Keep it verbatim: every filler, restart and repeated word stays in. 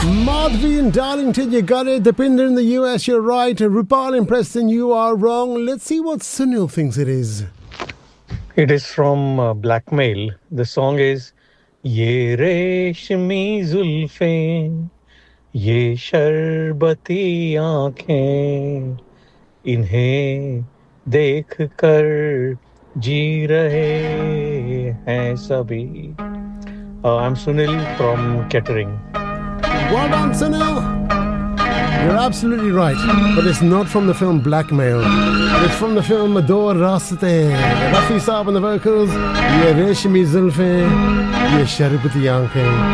Madhvi in Darlington, you got it. Depinder in the U S, you're right. Rupal in Preston, you are wrong. Let's see what Sunil thinks it is. It is from uh, Blackmail. The song is Ye Reshmi Zulfe, Ye Sharbati Aankhein, Inhe dekh kar जी रहे हैं सभी. Uh, I'm Sunil from Kettering. Well done, Sunil. You're absolutely right, but it's not from the film Blackmail. It's from the film Mador Raste. Rafi Saab on the vocals. Ye Reshmi Zulfe, Ye Sharbati Aankhein.